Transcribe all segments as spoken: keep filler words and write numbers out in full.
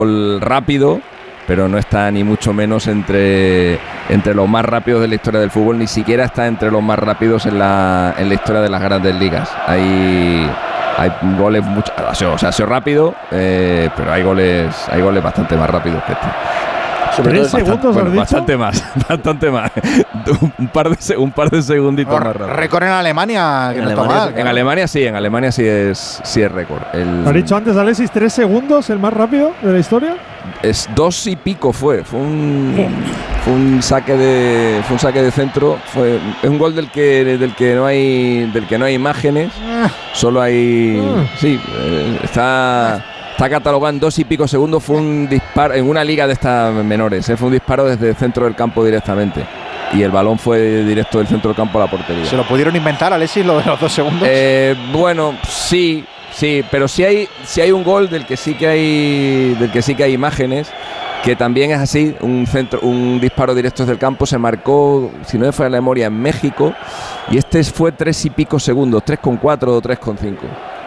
fútbol rápido, pero no está ni mucho menos entre, entre los más rápidos de la historia del fútbol, ni siquiera está entre los más rápidos en la, en la historia de las grandes ligas. Hay, hay goles, mucho, o sea, ha sido rápido, eh, pero hay goles, hay goles bastante más rápidos que este. Sobre ¿Tres todo, segundos bueno, has dicho? bastante más, bastante más. Un par de, un par de segunditos más rápido. Récord en Alemania, que En no está Alemania, mal. En Alemania sí, en Alemania sí es, sí es récord. El- ¿Has dicho antes, Alexis, tres segundos el más rápido de la historia? Es dos y pico fue, fue un, fue un saque de, fue un saque de centro, fue es un gol del que del que no hay del que no hay imágenes, solo hay, Ah. sí, eh, está está catalogado en dos y pico segundos, fue un disparo en una liga de estas menores, eh, fue un disparo desde el centro del campo directamente y el balón fue directo del centro del campo a la portería. ¿Se lo pudieron inventar, Alexis, lo de los dos segundos? Eh, bueno, sí, sí, pero sí hay, sí hay un gol del que sí que hay, del que sí que hay imágenes, que también es así, un centro, un disparo directo desde el campo, se marcó, si no me falla la memoria, en México, y este fue tres y pico segundos, tres coma cuatro o tres coma cinco.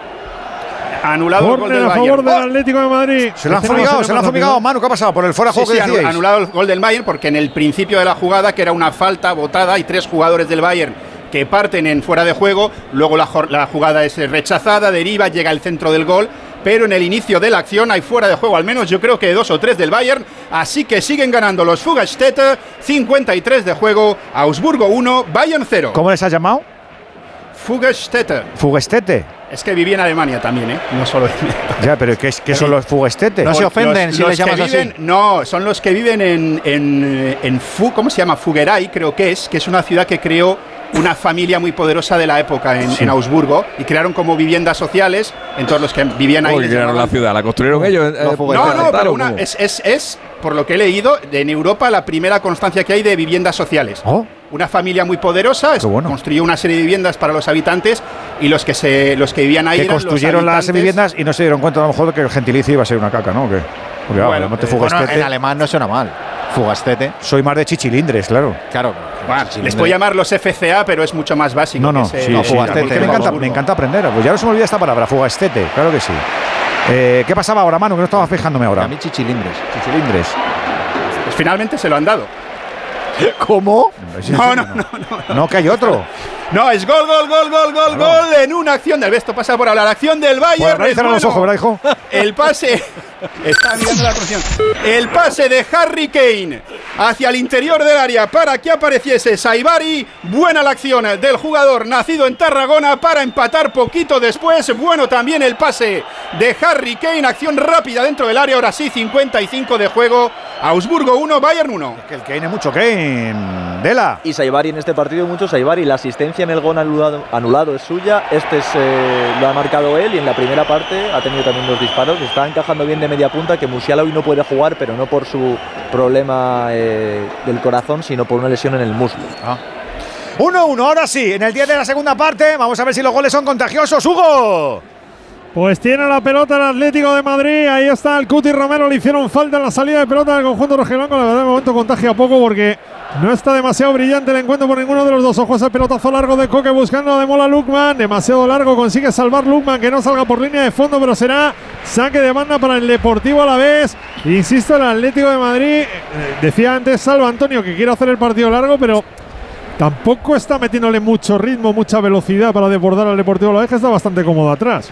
Anulado el gol Córner del a favor Bayern. del Atlético de Madrid. Se lo han Este no fumigado, va a se ser lo han más fumigado. rápido. Manu, ¿qué ha pasado? Por el fuera de Sí, juego sí, que anu- decíais. anulado el gol del Bayern porque en el principio de la jugada, que era una falta botada, hay tres jugadores del Bayern que parten en fuera de juego, luego la, jor- la jugada es rechazada, deriva, llega al centro del gol, pero en el inicio de la acción hay fuera de juego al menos yo creo que dos o tres del Bayern, así que siguen ganando los Fuggerstedt, cincuenta y tres de juego, Augsburgo uno, Bayern cero. ¿Cómo les has llamado? Fuggerstedt. Fugestete. Es que viví en Alemania también, ¿eh? No solo en… Ya, pero ¿qué, es- qué son los fugestetes? No se Los- ofenden los- si los les que llamas así. viven- No, son los que viven en, en, en Fu, ¿cómo se llama? Fugeray, creo que es, que es una ciudad que creó una familia muy poderosa de la época en, en Augsburgo y crearon como viviendas sociales, entonces los que vivían ahí… Uy, les crearon la llamaban- ciudad, la construyeron ellos. eh, Los por No, no, inventar, pero ¿o una, cómo? es, es, es, por lo que he leído, en Europa la primera constancia que hay de viviendas sociales. Oh. Una familia muy poderosa Qué bueno. construyó una serie de viviendas para los habitantes y los que se los que vivían ahí Que eran los construyeron las habitantes. viviendas y no se dieron cuenta a lo mejor de que el gentilicio iba a ser una caca, ¿no? ¿O qué? Porque, ah, Bueno, no te eh, fugastete. Bueno, en alemán no suena mal. Fugastete. Soy más de chichilindres, claro. Claro. Bueno, les puedo llamar los F C A, pero es mucho más básico. No, no, que ese- sí, no, sí, fugastete. porque me encanta, me encanta aprender. Pues ya no se me olvida esta palabra, fugastete, claro que sí. Eh, ¿Qué pasaba ahora, Manu? Que no estaba fijándome ahora. A mí chichilindres. Chichilindres. Pues finalmente se lo han dado. ¿Cómo? No, no, no, no. No, que hay otro. No, es gol, gol, gol, gol, gol, Claro. gol en una acción del esto pasa por hablar. Acción del Pues Bayern. ahí es cerrar los bueno. ojos, ¿verdad, hijo? El pase. Está mirando la atención. El pase de Harry Kane hacia el interior del área para que apareciese Saibari. Buena la acción del jugador nacido en Tarragona para empatar poquito después. Bueno también el pase de Harry Kane. Acción rápida dentro del área. Ahora sí, cincuenta y cinco de juego. Augsburgo uno, Bayern uno. Que el Kane es mucho Kane. Dela. Y Saibari en este partido, mucho Saibari. La asistencia en el gol anulado, anulado es suya. Este es, eh, lo ha marcado él y en la primera parte ha tenido también dos disparos. Está encajando bien de media punta, que Musiala hoy no puede jugar, pero no por su problema eh, del corazón, sino por una lesión en el muslo. uno uno, ahora sí. En el diez de la segunda parte. Vamos a ver si los goles son contagiosos. ¡Hugo! Pues tiene la pelota el Atlético de Madrid. Ahí está el Cuti Romero. Le hicieron falta en la salida de pelota del conjunto rojiblanco. La verdad, de momento contagia poco porque no está demasiado brillante el encuentro por ninguno de los dos. Ojos el pelotazo largo de Coque buscando de Mola Lukman. Demasiado largo. Consigue salvar Lukman, que no salga por línea de fondo, pero será saque de banda para el Deportivo Alavés. Insisto, el Atlético de Madrid. eh, decía antes Salva Antonio que quiere hacer el partido largo, pero tampoco está metiéndole mucho ritmo, mucha velocidad para desbordar al Deportivo Alavés, que está bastante cómodo atrás.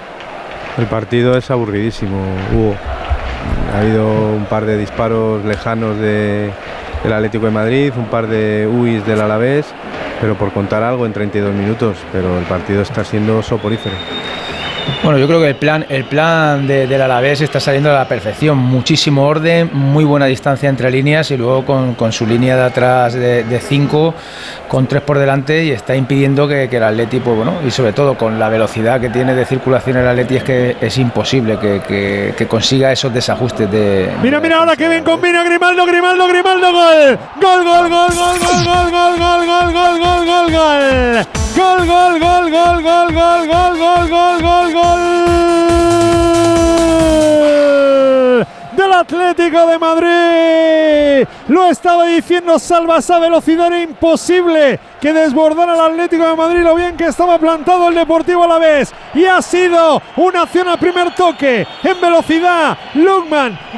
El partido es aburridísimo, Hugo. Ha habido un par de disparos lejanos de, del Atlético de Madrid, un par de U I S del Alavés, pero por contar algo en treinta y dos minutos, pero el partido está siendo soporífero. Bueno, yo creo que el plan, el plan de, del Alavés está saliendo a la perfección. Muchísimo orden, muy buena distancia entre líneas y luego con, con su línea de atrás de, de cinco, con tres por delante, y está impidiendo que, que el Atleti, pues bueno, y sobre todo con la velocidad que tiene de circulación el Atleti, es que es imposible que, que, que consiga esos desajustes de… Mira, mira ahora que bien combina Grimaldo, Grimaldo, Grimaldo, gol. Gol, gol, gol, gol, gol, gol, gol, gol, gol, gol, gol, gol, gol. Gol, gol, gol, gol, gol, gol, gol, gol, gol, gol, gol. Del Atlético de Madrid. Lo estaba diciendo Salva, esa velocidad era imposible que desbordara el Atlético de Madrid, lo bien que estaba plantado el Deportivo Alavés, y ha sido una acción al primer toque en velocidad. Lukman